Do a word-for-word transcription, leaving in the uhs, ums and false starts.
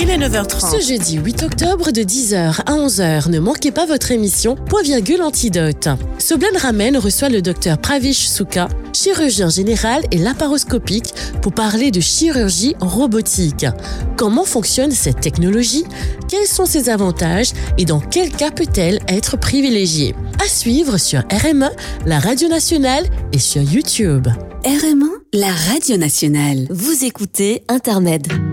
il est neuf heures trente. Ce jeudi huit octobre de dix heures à onze heures, ne manquez pas votre émission Point virgule Antidote. Soblen Ramen reçoit le docteur Pravish Souka, chirurgien général et laparoscopique, pour parler de chirurgie robotique. Comment fonctionne cette technologie? Quels sont ses avantages et dans quel cas peut-elle être privilégiée? À suivre sur R M un, la radio nationale et sur YouTube. R M un, la radio nationale. Vous écoutez Intermède.